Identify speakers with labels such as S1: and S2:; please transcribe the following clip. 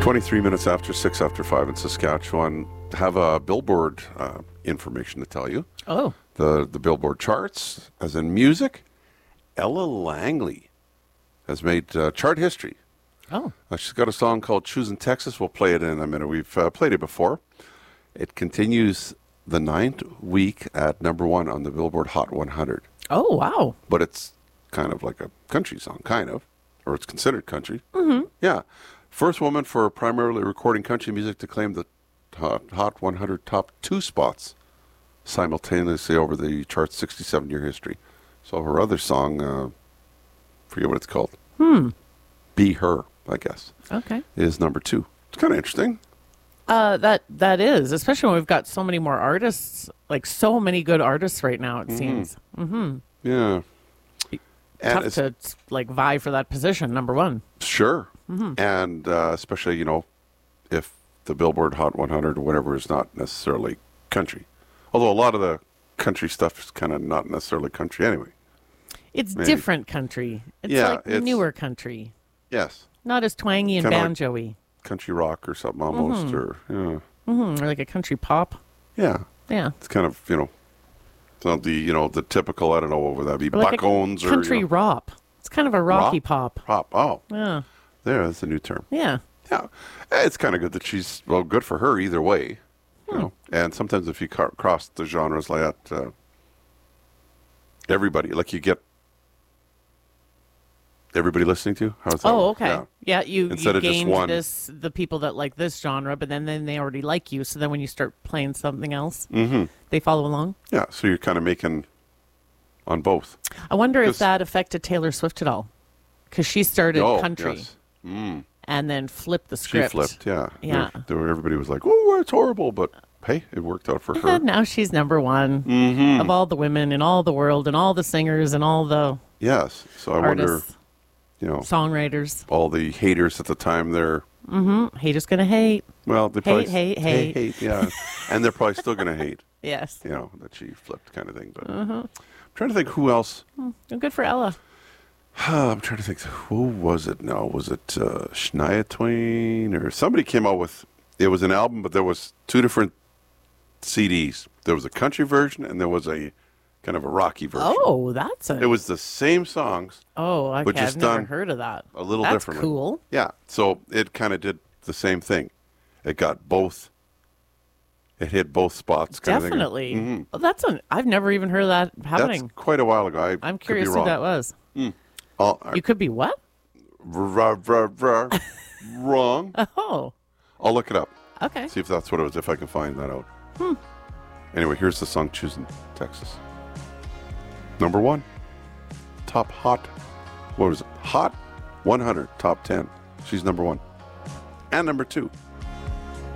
S1: 23 minutes after 6 after 5 in Saskatchewan. Have a Billboard information to tell you.
S2: Oh.
S1: The Billboard charts, as in music, Ella Langley has made chart history.
S2: Oh.
S1: She's got a song called Choosing Texas. We'll play it in a minute. We've played it before. It continues the 9th week at number 1 on the Billboard Hot 100.
S2: Oh, wow.
S1: But it's kind of like a country song, kind of. Or it's considered country.
S2: Mm-hmm.
S1: Yeah. First woman for primarily recording country music to claim the Hot 100 top 2 spots simultaneously over the chart's 67-year history. So her other song, forget what it's called. Be Her, I guess.
S2: Okay.
S1: Is number 2. It's kind of interesting.
S2: That is, especially when we've got so many more artists, like so many good artists right now, it seems. Mm-hmm.
S1: Yeah. And
S2: Tough to like vie for that position, number 1.
S1: Sure. And especially, you know, if the Billboard Hot 100 or whatever is not necessarily country. Although a lot of the country stuff is kind of not necessarily country anyway.
S2: It's
S1: Maybe.
S2: Different country. It's
S1: Yeah,
S2: like
S1: it's-
S2: newer country.
S1: Yes.
S2: Not as twangy and
S1: Kinda like-
S2: banjo-y.
S1: Country rock or something almost. Or, yeah.
S2: Or like a country pop.
S1: Yeah.
S2: Yeah.
S1: It's kind of, you know, it's not the, you know, the typical, I don't know, what would that be?
S2: Or like
S1: Buck Owens
S2: a
S1: or,
S2: country
S1: you know,
S2: rop. It's kind of a rocky
S1: Rop?
S2: pop.
S1: pop. Oh,
S2: Yeah.
S1: there, that's a new term.
S2: Yeah.
S1: Yeah. It's kind of good that she's, well, good for her either way. You know, and sometimes if you cross the genres like that, everybody, like you get everybody listening to? How's that?
S2: Oh,
S1: work?
S2: okay. Yeah, you
S1: Instead of just
S2: gained
S1: one.
S2: the people that like this genre, but then they already like you. So then when you start playing something else, they follow along.
S1: Yeah, so you're kind of making on both.
S2: I wonder if
S1: 'Cause-
S2: that affected Taylor Swift at all, because she started
S1: Oh,
S2: country
S1: yes.
S2: and then flipped the
S1: She
S2: script.
S1: flipped, yeah.
S2: Yeah.
S1: Everybody was like, oh, it's horrible, but hey, it worked out for her.
S2: And now she's number 1 of all the women in all the world and all the singers and all the
S1: Yes, so I wonder,
S2: artists,
S1: you know,
S2: songwriters.
S1: all the haters at the time, they're,
S2: Haters gonna hate.
S1: well, they probably...
S2: Hate.
S1: yeah. And they're probably still going to hate,
S2: Yes.
S1: you know, that she flipped kind of thing. But I'm trying to think who else.
S2: Well, good for Ella.
S1: I'm trying to think, who was it now? Was it Shania Twain or somebody came out with, it was an album, but there was 2 different CDs. There was a country version and there was a kind of a rocky version.
S2: Oh, that's
S1: It was the same songs,
S2: Oh, okay.
S1: but just
S2: I've never
S1: done
S2: heard of that.
S1: a little
S2: That's
S1: differently.
S2: cool.
S1: Yeah, so it kind of did the same thing. It got both. It hit both spots. Kind
S2: Definitely.
S1: Of thing.
S2: Well, I've never even heard of that happening.
S1: That's quite a while ago.
S2: I'm curious who that was. You could be what?
S1: Wrong.
S2: Oh,
S1: I'll look it up.
S2: okay.
S1: See if that's what it was, if I can find that out. Anyway, here's the song Choosing Texas. Number 1. Top hot. What was it? Hot 100. Top 10. She's number 1. And number 2.